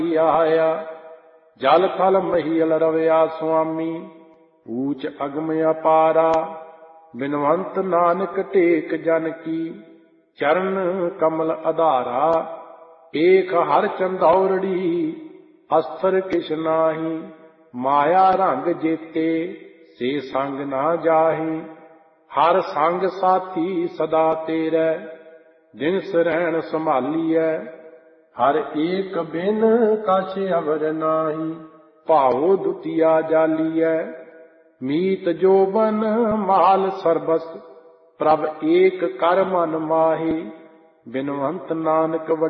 ਆਇਆ। ਜਲ ਥਲ ਮਹੀਲ ਰਵਿਆ ਸੁਆਮੀ, ਊਚ ਅਗਮ ਅਪਾਰਾ। ਬਿਨਵੰਤ ਨਾਨਕ ਟੇਕ ਜਨ ਕੀ, ਚਰਨ ਕਮਲ ਆਧਾਰਾ। ਏਕ ਹਰ ਚੰਦੌਰੜੀ, ਅਸਥਰ ਕਿਛ ਨਾਹੀ। ਮਾਇਆ ਰੰਗ ਜੇਤੇ, ਸੇ ਸੰਗ ਨਾ ਜਾਹੀ। ਹਰ ਸੰਗ ਸਾਥੀ ਸਦਾ ਤੇਰੇ, ਦਿਨਸ ਰਹਿਣ ਸੰਭਾਲੀਐ। ਹਰ ਏਕ ਬਿਨ ਕਛ ਅਵਰ ਨਾਹੀ, ਭਾਉ ਦੁਤੀਆ ਜਾਲੀਐ। ਮੀਤ ਜੋਬਨ ਮਾਲ ਸਰਬਸ, ਪ੍ਰਭ ਏਕ ਕਰ ਮਨ ਮਾਹੀ। ਬਿਨਵੰਤ ਨਾਨਕ